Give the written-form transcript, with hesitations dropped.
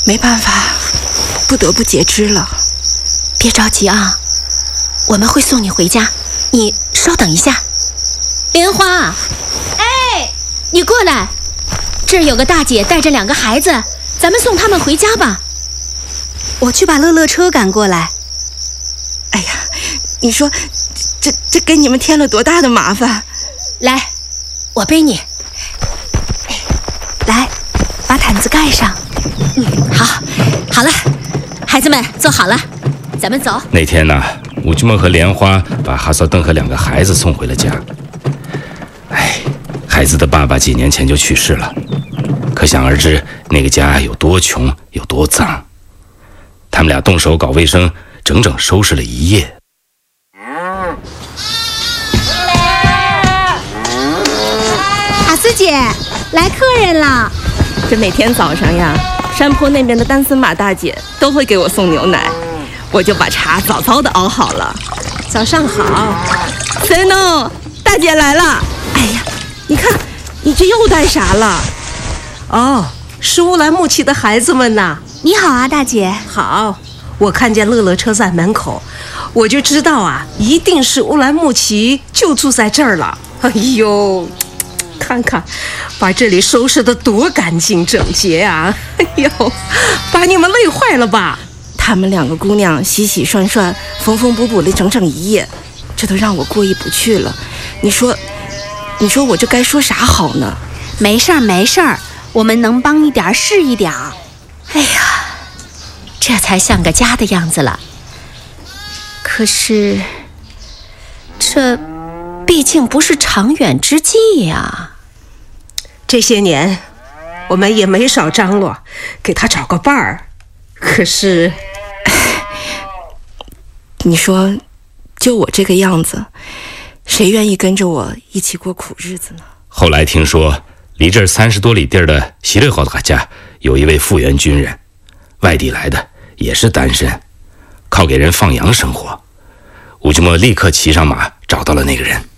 没办法，不得不截肢了。 别着急啊，我们会送你回家，你稍等一下。莲花，哎，你过来，这儿有个大姐带着2个孩子，咱们送他们回家吧。 我去把乐乐车赶过来。 哎呀，你说这给你们添了多大的麻烦？ 来，我背你。 来，把毯子盖上。 好了，孩子们坐好了，咱们走。 那天呢，武菊梦和莲花把哈萨登和2个孩子送回了家。孩子的爸爸几年前就去世了，可想而知那个家有多穷，有多脏。他们俩动手搞卫生，整整收拾了1夜。 塔斯姐，来客人了。 这每天早上呀，山坡那边的丹森马大姐都会给我送牛奶，我就把茶早早的熬好了。早上好，森诺，大姐来了。哎呀，你看，你这又带啥了？ 哦，是乌兰牧骑的孩子们呐。 你好啊，大姐。 好，我看见乐乐车在门口，我就知道啊，一定是乌兰牧骑就住在这儿了。哎呦，看看，把这里收拾得多干净整洁啊！哎呦，把你们累坏了吧？ 他们2个姑娘洗洗涮涮、缝缝补补了整整1夜，这都让我过意不去了。你说我这该说啥好呢？ 没事儿，我们能帮一点是一点。 哎呀，这才像个家的样子了。可是，这毕竟不是长远之计呀。 这些年，我们也没少张罗，给他找个伴儿。可是， 你说，就我这个样子，谁愿意跟着我一起过苦日子呢？ 后来听说，离这儿30多里地儿的锡勒豪达家有一位复员军人，外地来的，也是单身，靠给人放羊生活。武菊梦立刻骑上马找到了那个人。